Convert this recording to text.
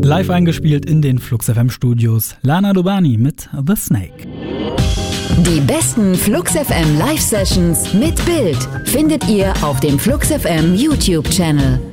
Live eingespielt in den Flux FM Studios. Lana Dobani mit The Snake. Die besten Flux FM Live Sessions mit Bild findet ihr auf dem Flux FM YouTube Channel.